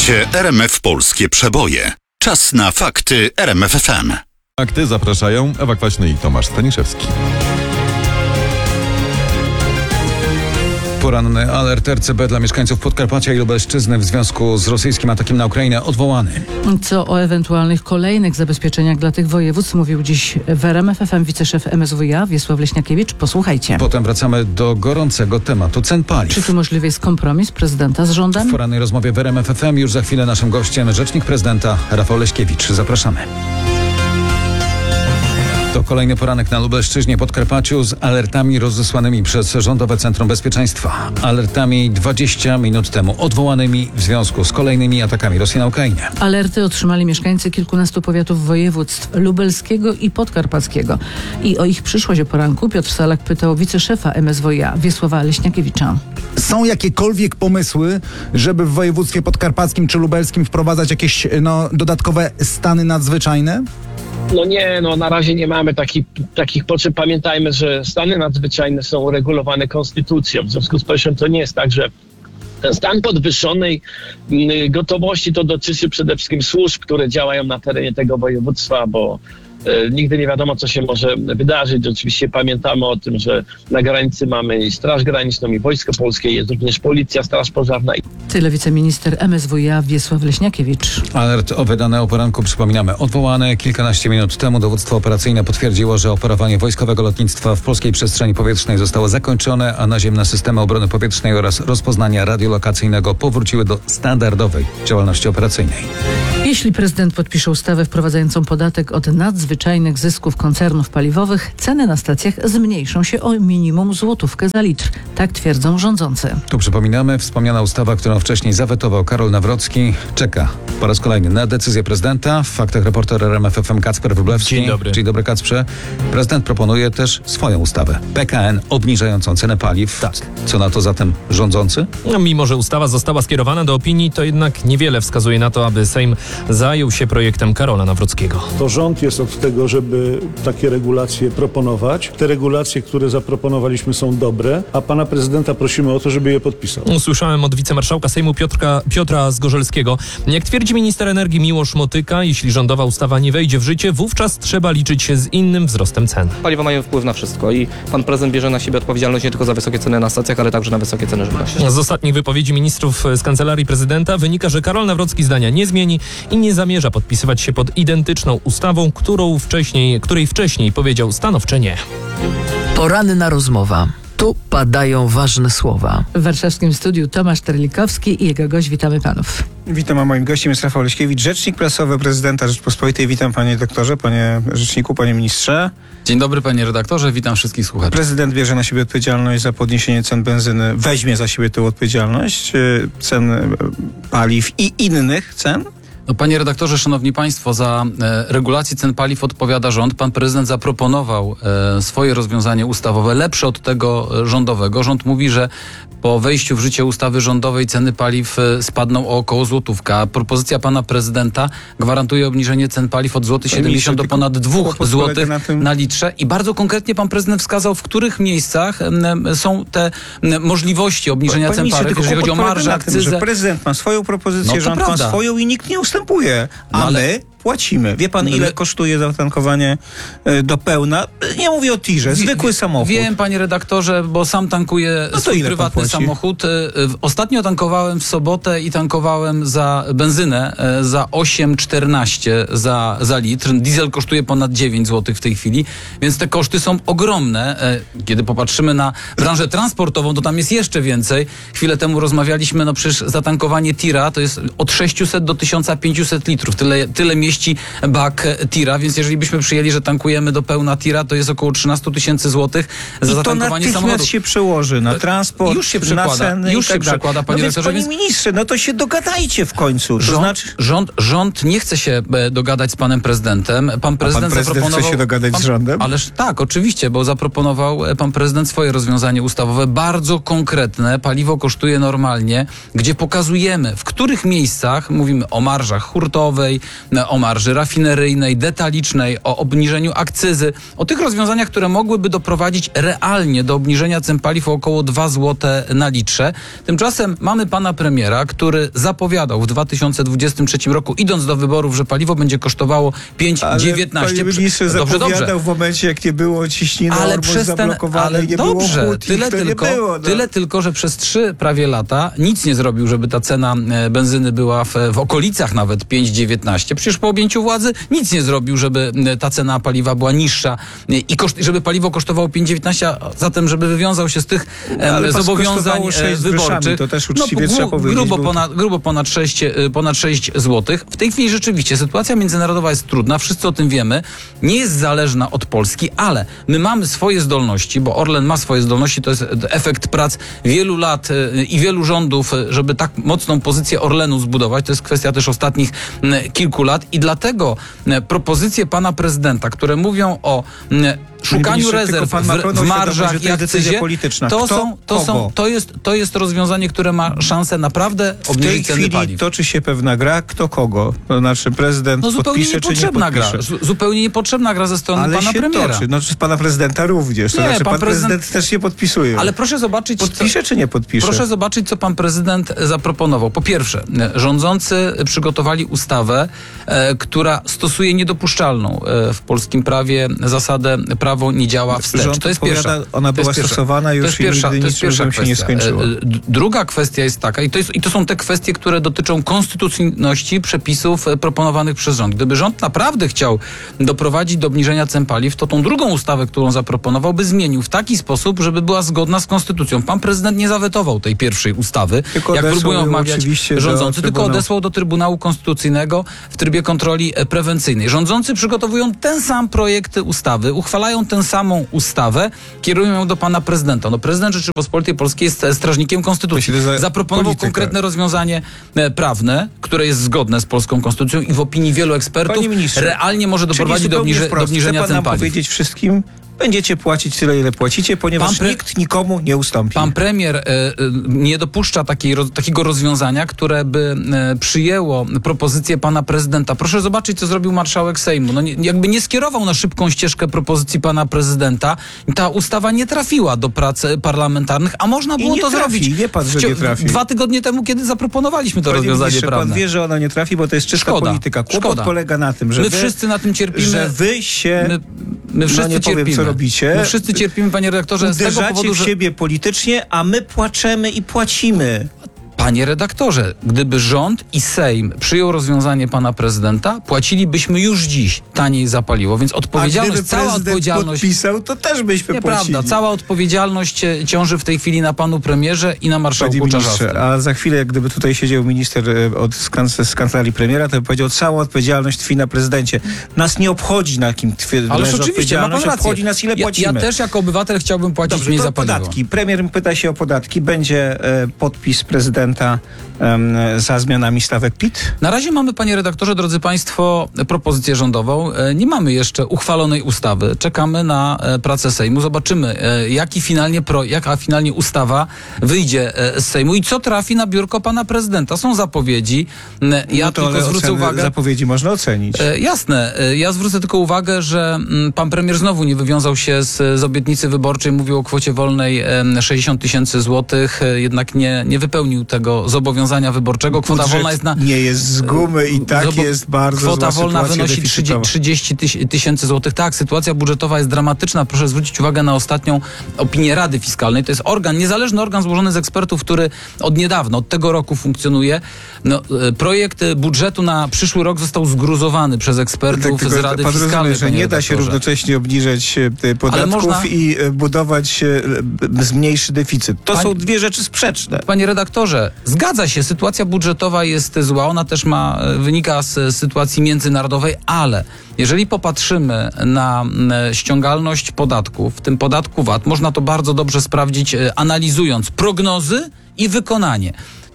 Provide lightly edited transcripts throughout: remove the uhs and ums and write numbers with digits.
Słuchacie RMF Polskie Przeboje. Czas na fakty RMF FM. Fakty zapraszają Ewa Kwaśny i Tomasz Staniszewski. Poranny alert RCB dla mieszkańców Podkarpacia i Lubelszczyzny w związku z rosyjskim atakiem na Ukrainę odwołany. Co o ewentualnych kolejnych zabezpieczeniach dla tych województw mówił dziś w RMF FM wiceszef MSWiA Wiesław Leśniakiewicz. Posłuchajcie. Potem wracamy do gorącego tematu cen paliw. Czy tu możliwy jest kompromis prezydenta z rządem? W porannej rozmowie w RMF FM już za chwilę naszym gościem rzecznik prezydenta Rafał Leśkiewicz. Zapraszamy. To kolejny poranek na Lubelszczyźnie, Podkarpaciu z alertami rozesłanymi przez Rządowe Centrum Bezpieczeństwa. Alertami 20 minut temu odwołanymi w związku z kolejnymi atakami Rosji na Ukrainę. Alerty otrzymali mieszkańcy kilkunastu powiatów województw lubelskiego i podkarpackiego. I o ich przyszłość o poranku Piotr Salak pytał wiceszefa MSWiA Wiesława Leśniakiewicza. Są jakiekolwiek pomysły, żeby w województwie podkarpackim czy lubelskim wprowadzać jakieś dodatkowe stany nadzwyczajne? Na razie nie mamy takich potrzeb. Pamiętajmy, że stany nadzwyczajne są uregulowane konstytucją. W związku z powyższym to nie jest tak, że ten stan podwyższonej gotowości to dotyczy przede wszystkim służb, które działają na terenie tego województwa, bo nigdy nie wiadomo, co się może wydarzyć. Oczywiście pamiętamy o tym, że na granicy mamy i Straż Graniczną, i Wojsko Polskie, jest również Policja, Straż Pożarna. Tyle wiceminister MSWiA Wiesław Leśniakiewicz. Alert wydany o poranku, przypominamy, odwołany. Kilkanaście minut temu dowództwo operacyjne potwierdziło, że operowanie wojskowego lotnictwa w polskiej przestrzeni powietrznej zostało zakończone, a naziemne systemy obrony powietrznej oraz rozpoznania radiolokacyjnego powróciły do standardowej działalności operacyjnej. Jeśli prezydent podpisze ustawę wprowadzającą podatek od nadzwyczajnych zysków koncernów paliwowych, ceny na stacjach zmniejszą się o minimum złotówkę za litr. Tak twierdzą rządzący. Tu przypominamy, wspomniana ustawa, którą wcześniej zawetował Karol Nawrocki, czeka po raz kolejny na decyzję prezydenta. W faktach reporter RMF FM Kacper Wróblewski. Dzień dobry. Dzień dobry, Kacprze. Prezydent proponuje też swoją ustawę. PKN obniżającą cenę paliw. Tak. Co na to zatem rządzący? Mimo że ustawa została skierowana do opinii, to jednak niewiele wskazuje na to, aby Sejm zajął się projektem Karola Nawrockiego. To rząd jest od tego, żeby takie regulacje proponować. Te regulacje, które zaproponowaliśmy, są dobre, a pana prezydenta prosimy o to, żeby je podpisał. Usłyszałem od wicemarszałka Sejmu Piotra Zgorzelskiego. Jak twierdzi minister energii Miłosz Motyka, jeśli rządowa ustawa nie wejdzie w życie, wówczas trzeba liczyć się z innym wzrostem cen. Paliwa mają wpływ na wszystko i pan prezydent bierze na siebie odpowiedzialność nie tylko za wysokie ceny na stacjach, ale także na wysokie ceny żywności. Z ostatnich wypowiedzi ministrów z Kancelarii Prezydenta wynika, że Karol Nawrocki zdania nie zmieni i nie zamierza podpisywać się pod identyczną ustawą, której wcześniej powiedział stanowcze nie. Poranna rozmowa. Tu padają ważne słowa. W warszawskim studiu Tomasz Terlikowski i jego gość. Witamy panów. Witam, a moim gościem jest Rafał Leśkiewicz, rzecznik prasowy prezydenta Rzeczypospolitej. Witam panie doktorze, panie rzeczniku, panie ministrze. Dzień dobry panie redaktorze, witam wszystkich słuchaczy. Prezydent bierze na siebie odpowiedzialność za podniesienie cen benzyny, weźmie za siebie tę odpowiedzialność, cen paliw i innych cen. Panie redaktorze, szanowni państwo, za regulację cen paliw odpowiada rząd. Pan prezydent zaproponował swoje rozwiązanie ustawowe, lepsze od tego rządowego. Rząd mówi, że po wejściu w życie ustawy rządowej ceny paliw spadną o około złotówkę. A propozycja pana prezydenta gwarantuje obniżenie cen paliw od 0,70 zł do ponad 2 zł na litrze. I bardzo konkretnie pan prezydent wskazał, w których miejscach są te możliwości obniżenia cen paliw, jeżeli chodzi o marżę, akcyzę. Że prezydent ma swoją propozycję, rząd ma swoją i nikt nie ustępuje. A my płacimy. Wie pan, ile kosztuje zatankowanie do pełna? Nie mówię o tirze, zwykły samochód. Wiem, panie redaktorze, bo sam tankuję swój prywatny samochód. Ostatnio tankowałem w sobotę i tankowałem za benzynę za 8,14 za litr. Diesel kosztuje ponad 9 zł w tej chwili, więc te koszty są ogromne. Kiedy popatrzymy na branżę transportową, to tam jest jeszcze więcej. Chwilę temu rozmawialiśmy, przecież zatankowanie tira to jest od 600 do 1500 litrów. Tyle mieści bak tira, więc jeżeli byśmy przyjęli, że tankujemy do pełna tira, to jest około 13 000 złotych za zatankowanie samochodu. się przełoży na transport, już się przekłada, na ceny już się przekłada, panie redaktorze. Panie ministrze, to się dogadajcie w końcu. Rząd nie chce się dogadać z panem prezydentem. Pan prezydent chce się dogadać z rządem? Ależ tak, oczywiście, bo zaproponował pan prezydent swoje rozwiązanie ustawowe, bardzo konkretne. Paliwo kosztuje normalnie, gdzie pokazujemy, w których miejscach, mówimy o marżach hurtowej, o o marży rafineryjnej, detalicznej, o obniżeniu akcyzy, o tych rozwiązaniach, które mogłyby doprowadzić realnie do obniżenia cen paliw o około 2 zł na litrze. Tymczasem mamy pana premiera, który zapowiadał w 2023 roku, idąc do wyborów, że paliwo będzie kosztowało 5,19. Panie ministrze, zapowiadał w momencie, jak nie było ciśniny, zablokowane i nie było hut, tyle tylko, że przez 3 prawie lata nic nie zrobił, żeby ta cena benzyny była w okolicach nawet 5,19. Przecież po objęciu władzy nic nie zrobił, żeby ta cena paliwa była niższa i żeby paliwo kosztowało 5,19, a zatem, żeby wywiązał się z tych zobowiązań wyborczych. To też uczciwie trzeba powiedzieć. Grubo ponad 6 zł. W tej chwili rzeczywiście sytuacja międzynarodowa jest trudna, wszyscy o tym wiemy. Nie jest zależna od Polski, ale my mamy swoje zdolności, bo Orlen ma swoje zdolności, to jest efekt prac wielu lat i wielu rządów, żeby tak mocną pozycję Orlenu zbudować. To jest kwestia też ostatnich kilku lat i dlatego propozycje pana prezydenta, które mówią o szukaniu rezerw w marżach i akcyzie, to jest rozwiązanie, które ma szansę naprawdę obniżyć ceny paliw. W tej chwili toczy się pewna gra, kto kogo. To znaczy prezydent podpisze, czy nie podpisze. Zupełnie niepotrzebna gra ze strony pana premiera. Toczy. No, z pana prezydenta również. To znaczy pan prezydent też nie podpisuje. Ale proszę zobaczyć... Podpisze, czy nie podpisze? Proszę zobaczyć, co pan prezydent zaproponował. Po pierwsze, rządzący przygotowali ustawę, która stosuje niedopuszczalną w polskim prawie zasadę prawo nie działa wstecz. To jest pierwsza. Ona była stosowana już i nigdy niczym się nie skończyło. Druga kwestia jest taka, i to są te kwestie, które dotyczą konstytucyjności przepisów proponowanych przez rząd. Gdyby rząd naprawdę chciał doprowadzić do obniżenia cen paliw, to tą drugą ustawę, którą zaproponował, by zmienił w taki sposób, żeby była zgodna z konstytucją. Pan prezydent nie zawetował tej pierwszej ustawy, jak próbują wmawiać rządzący, tylko odesłał do Trybunału Konstytucyjnego w trybie kontroli prewencyjnej. Rządzący przygotowują ten sam projekt ustawy, uchwalają tę samą ustawę, kierują ją do pana prezydenta. No, prezydent Rzeczypospolitej Polskiej jest strażnikiem konstytucji. Zaproponował konkretne rozwiązanie prawne, które jest zgodne z polską konstytucją i w opinii wielu ekspertów realnie może doprowadzić do obniżenia cen paliw. Powiedzieć wszystkim, będziecie płacić tyle, ile płacicie, ponieważ nikt nikomu nie ustąpi. Pan premier nie dopuszcza takiego rozwiązania, które by przyjęło propozycję pana prezydenta. Proszę zobaczyć, co zrobił marszałek Sejmu. No jakby nie skierował na szybką ścieżkę propozycji pana prezydenta. Ta ustawa nie trafiła do prac parlamentarnych, a można było to zrobić. Wie pan, że nie trafi. 2 tygodnie temu, kiedy zaproponowaliśmy to rozwiązanie prawne. Pan wie, że ona nie trafi, bo to jest czysta polityka. Kłopot polega na tym, że my wszyscy na tym cierpimy. Że wy się... My wszyscy cierpimy. Co robicie. My wszyscy cierpimy, panie redaktorze, z tego powodu, w siebie politycznie, a my płaczemy i płacimy. Panie redaktorze, gdyby rząd i Sejm przyjął rozwiązanie pana prezydenta, płacilibyśmy już dziś taniej za paliwo, więc odpowiedzialność, cała odpowiedzialność... podpisał, to też byśmy płacili. Nieprawda, cała odpowiedzialność ciąży w tej chwili na panu premierze i na marszałku Czarzastym. A za chwilę, gdyby tutaj siedział minister z kancelarii premiera, to by powiedział, cała odpowiedzialność tkwi na prezydencie. Nas nie obchodzi, na kim Ależ oczywiście, ma pan rację. Obchodzi nas, ile płacimy. Ja też jako obywatel chciałbym płacić mniej za paliwo. Podatki. Premier pyta się o podatki. Będzie podpis prezydenta za zmianami stawek PIT? Na razie mamy, panie redaktorze, drodzy państwo, propozycję rządową. Nie mamy jeszcze uchwalonej ustawy. Czekamy na pracę Sejmu. Zobaczymy, jaka finalnie ustawa wyjdzie z Sejmu i co trafi na biurko pana prezydenta. Są zapowiedzi. Ja tylko zwrócę uwagę... Zapowiedzi można ocenić. Jasne. Ja zwrócę tylko uwagę, że pan premier znowu nie wywiązał się z obietnicy wyborczej. Mówił o kwocie wolnej 60 000 złotych. Jednak nie wypełnił tego zobowiązania wyborczego. Kwota wolna jest nie jest z gumy i tak jest bardzo kwota wolna wynosi 30 000 złotych. Tak, sytuacja budżetowa jest dramatyczna. Proszę zwrócić uwagę na ostatnią opinię Rady Fiskalnej. To jest niezależny organ złożony z ekspertów, który od niedawna, od tego roku funkcjonuje. Projekt budżetu na przyszły rok został zgruzowany przez ekspertów z Rady Fiskalnej. Rozumie, że nie da się równocześnie obniżać podatków i budować zmniejszy deficyt. To są dwie rzeczy sprzeczne. Panie redaktorze, zgadza się, sytuacja budżetowa jest zła, ona też wynika z sytuacji międzynarodowej, ale jeżeli popatrzymy na ściągalność podatków, w tym podatku VAT, można to bardzo dobrze sprawdzić, analizując prognozy i wykonanie.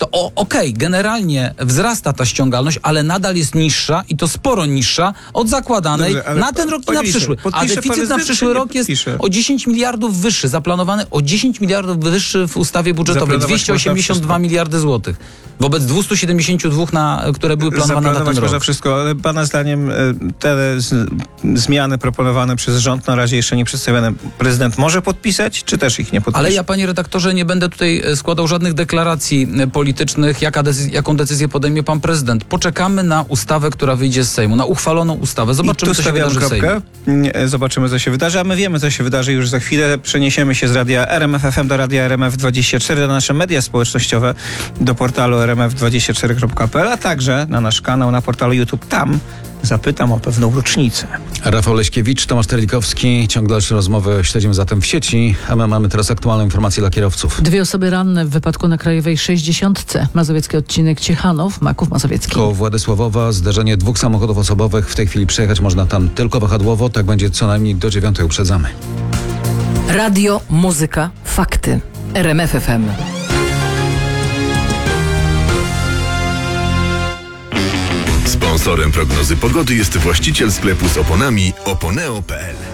to okej, generalnie wzrasta ta ściągalność, ale nadal jest niższa i to sporo niższa od zakładanej na ten rok i na przyszły. A deficyt na przyszły rok jest o 10 miliardów wyższy, zaplanowany o 10 miliardów wyższy w ustawie budżetowej, 282 miliardy złotych. Wobec 272, które były planowane na ten rok. Można wszystko, ale pana zdaniem te zmiany proponowane przez rząd na razie jeszcze nie przedstawione, prezydent może podpisać, czy też ich nie podpisze? Ale ja, panie redaktorze, nie będę tutaj składał żadnych deklaracji politycznych, jaką decyzję podejmie pan prezydent. Poczekamy na ustawę, która wyjdzie z Sejmu, na uchwaloną ustawę. Zobaczymy, co się wydarzy w Sejmie. Zobaczymy, co się wydarzy, a my wiemy, co się wydarzy już za chwilę. Przeniesiemy się z radia RMF FM do radia RMF24, na nasze media społecznościowe, do portalu rmf24.pl, a także na nasz kanał na portalu YouTube. Tam zapytam o pewną rocznicę. Rafał Leśkiewicz, Tomasz Terlikowski. Ciąg dalszy rozmowy śledzimy zatem w sieci, a my mamy teraz aktualne informacje dla kierowców. 2 osoby ranne w wypadku na Krajowej 60. Mazowiecki odcinek Ciechanów, Maków Mazowiecki. Koło Władysławowa zderzenie 2 samochodów osobowych. W tej chwili przejechać można tam tylko wahadłowo. Tak będzie co najmniej do 9. Uprzedzamy. Radio, muzyka, fakty. RMF FM. Sponsorem prognozy pogody jest właściciel sklepu z oponami Oponeo.pl.